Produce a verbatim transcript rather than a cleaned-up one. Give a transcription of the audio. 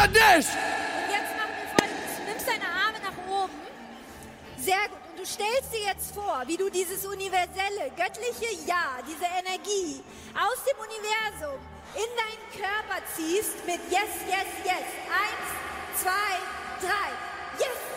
funktioniert nicht! Und jetzt machen wir Folgendes. Du nimmst deine Arme nach oben. Sehr gut. Und du stellst dir jetzt vor, wie du dieses universelle, göttliche Ja, diese Energie aus dem Universum in deinen Körper ziehst mit Yes, Yes, Yes. Eins, zwei, drei. Yes!